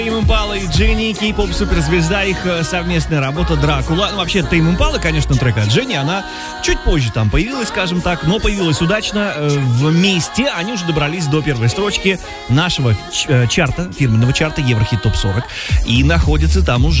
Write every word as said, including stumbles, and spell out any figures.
Тейм Импала и Дженни, кей-поп суперзвезда, их совместная работа «Дракула». Ну, вообще, Тейм Импала, конечно, трек от Дженни, она чуть позже там появилась, скажем так, но появилась удачно. Вместе они уже добрались до первой строчки нашего чарта, фирменного чарта Еврохит топ сорок, и находятся там уже